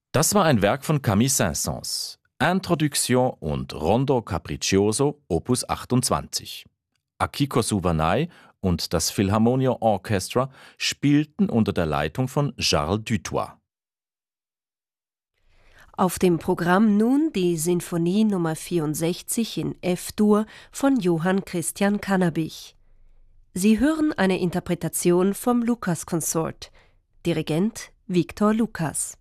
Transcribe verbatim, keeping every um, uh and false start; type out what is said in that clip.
Das war ein Werk von Camille Saint-Saëns. Introduction und Rondo Capriccioso, Opus achtundzwanzig. Akiko Suvanai und das Philharmonia Orchestra spielten unter der Leitung von Charles Dutoit. Auf dem Programm nun die Sinfonie Nummer vierundsechzig in F-Dur von Johann Christian Cannabich. Sie hören eine Interpretation vom Lucas Consort. Dirigent Victor Lucas.